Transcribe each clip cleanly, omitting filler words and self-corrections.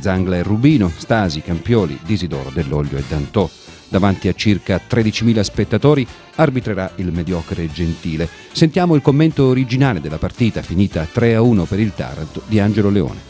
Zangla e Rubino, Stasi, Campioli, Disidoro, Dell'Olio e Dantò. Davanti a circa 13.000 spettatori arbitrerà il mediocre Gentile. Sentiamo il commento originale della partita finita 3-1 per il Taranto di Angelo Leone.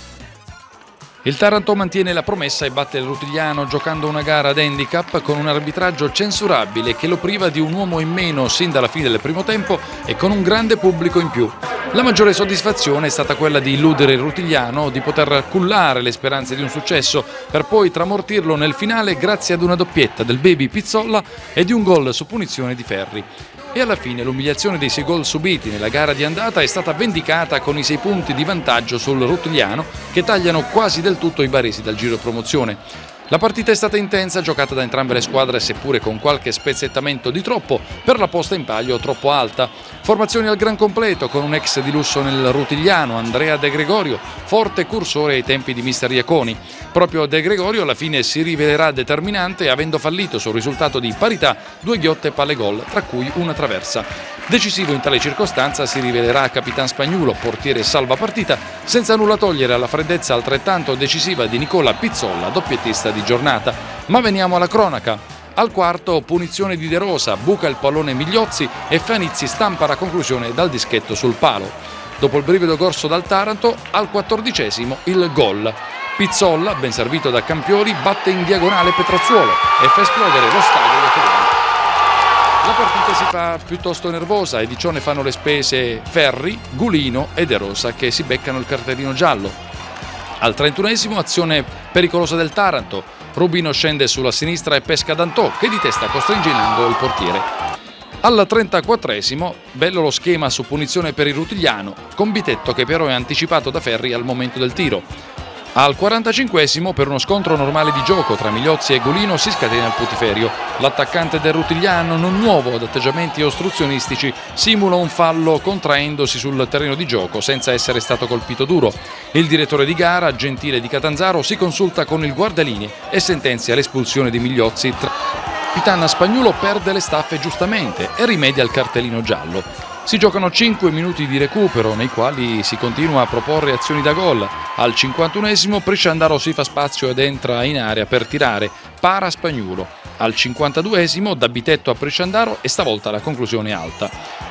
Il Taranto mantiene la promessa e batte il Rutigliano giocando una gara ad handicap con un arbitraggio censurabile che lo priva di un uomo in meno sin dalla fine del primo tempo e con un grande pubblico in più. La maggiore soddisfazione è stata quella di illudere il Rutigliano, di poter cullare le speranze di un successo per poi tramortirlo nel finale grazie ad una doppietta del baby Pizzolla e di un gol su punizione di Ferri. E alla fine l'umiliazione dei 6 gol subiti nella gara di andata è stata vendicata con i 6 punti di vantaggio sul Rutigliano che tagliano quasi del tutto i baresi dal giro promozione. La partita è stata intensa, giocata da entrambe le squadre seppure con qualche spezzettamento di troppo per la posta in palio troppo alta. Formazioni al gran completo con un ex di lusso nel Rutigliano, Andrea De Gregorio, forte cursore ai tempi di mister Iaconi. Proprio De Gregorio alla fine si rivelerà determinante avendo fallito sul risultato di parità 2 ghiotte palle gol, tra cui una traversa. Decisivo in tale circostanza si rivelerà Capitan Spagnuolo, portiere salvapartita, senza nulla togliere alla freddezza altrettanto decisiva di Nicola Pizzolla, doppiettista di giornata. Ma veniamo alla cronaca. Al quarto punizione di De Rosa, buca il pallone Migliozzi e Fanizzi stampa la conclusione dal dischetto sul palo. Dopo il brivido corso dal Taranto, al 14° il gol. Pizzolla, ben servito da Campioli, batte in diagonale Petrazzuolo e fa esplodere lo stadio di Torino. La partita si fa piuttosto nervosa e di ciò ne fanno le spese Ferri, Gulino e De Rosa che si beccano il cartellino giallo. Al 31° azione pericolosa del Taranto, Rubino scende sulla sinistra e pesca Dantò che di testa costringe in angolo il portiere. Al 34° bello lo schema su punizione per il Rutigliano, con Bitetto che però è anticipato da Ferri al momento del tiro. Al 45° per uno scontro normale di gioco tra Migliozzi e Gulino si scatena il putiferio. L'attaccante del Rutigliano, non nuovo ad atteggiamenti ostruzionistici, simula un fallo contraendosi sul terreno di gioco senza essere stato colpito duro. Il direttore di gara, Gentile di Catanzaro, si consulta con il guardalinee e sentenzia l'espulsione di Migliozzi. Capitan Spagnuolo perde le staffe giustamente e rimedia il cartellino giallo. Si giocano 5 minuti di recupero nei quali si continua a proporre azioni da gol. Al 51° Prisciandaro si fa spazio ed entra in area per tirare, para Spagnuolo. Al 52° da Bitetto a Prisciandaro e stavolta la conclusione alta.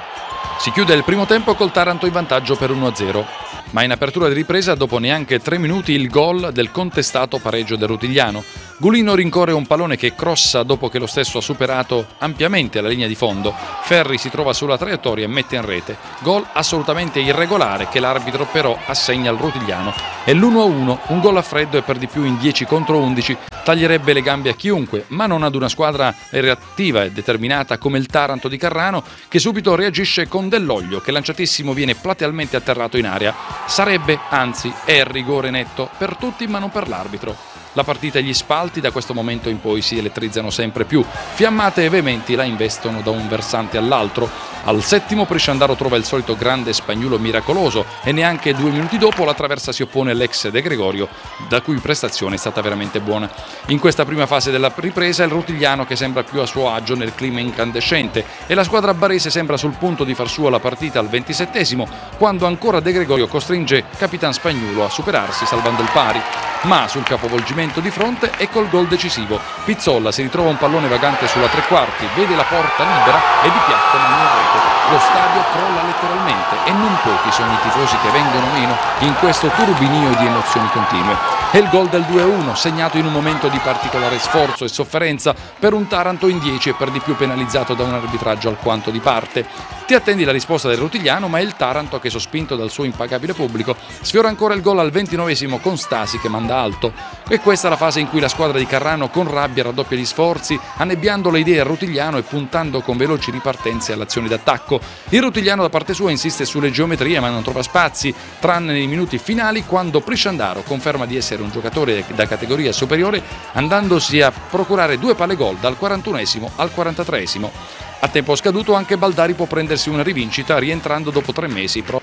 Si chiude il primo tempo col Taranto in vantaggio per 1-0, ma in apertura di ripresa dopo neanche 3 minuti il gol del contestato pareggio del Rutigliano. Gulino rincorre un pallone che crossa dopo che lo stesso ha superato ampiamente la linea di fondo. Ferri si trova sulla traiettoria e mette in rete. Gol assolutamente irregolare che l'arbitro però assegna al Rutigliano. È l'1-1, un gol a freddo e per di più in 10 contro 11. Taglierebbe le gambe a chiunque, ma non ad una squadra reattiva e determinata come il Taranto di Carrano, che subito reagisce con Dell'Olio, che lanciatissimo viene platealmente atterrato in area. Sarebbe, anzi, è rigore netto per tutti ma non per l'arbitro. La partita e gli spalti da questo momento in poi si elettrizzano sempre più. Fiammate e veementi la investono da un versante all'altro. Al 7° Prisciandaro trova il solito grande Spagnuolo miracoloso e neanche 2 minuti dopo la traversa si oppone l'ex De Gregorio, da cui prestazione è stata veramente buona. In questa prima fase della ripresa è il Rutigliano che sembra più a suo agio nel clima incandescente e la squadra barese sembra sul punto di far sua la partita al 27° quando ancora De Gregorio costringe Capitan Spagnuolo a superarsi salvando il pari. Ma sul capovolgimento di fronte ecco il gol decisivo. Pizzolla si ritrova un pallone vagante sulla tre quarti, vede la porta libera e di piatto non in rete. Lo stadio crolla letteralmente e non pochi sono i tifosi che vengono meno in questo turbinio di emozioni continue. È il gol del 2-1, segnato in un momento di particolare sforzo e sofferenza per un Taranto in 10 e per di più penalizzato da un arbitraggio alquanto di parte. Ti attendi la risposta del Rutigliano, ma è il Taranto che, sospinto dal suo impagabile pubblico, sfiora ancora il gol al 29° con Stasi che manda alto. E questa è la fase in cui la squadra di Carrano con rabbia raddoppia gli sforzi, annebbiando le idee al Rutigliano e puntando con veloci ripartenze all'azione d'attacco. Il Rutigliano da parte sua insiste sulle geometrie ma non trova spazi, tranne nei minuti finali quando Prisciandaro conferma di essere un giocatore da categoria superiore, andandosi a procurare 2 palle gol dal 41° al 43°. A tempo scaduto anche Baldari può prendersi una rivincita rientrando dopo 3 mesi.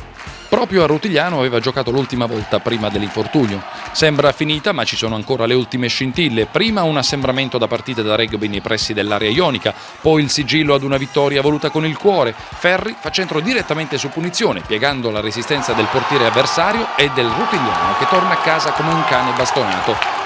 Proprio a Rutigliano aveva giocato l'ultima volta prima dell'infortunio. Sembra finita, ma ci sono ancora le ultime scintille. Prima un assembramento da partite da rugby nei pressi dell'area ionica, poi il sigillo ad una vittoria voluta con il cuore. Ferri fa centro direttamente su punizione, piegando la resistenza del portiere avversario e del Rutigliano che torna a casa come un cane bastonato.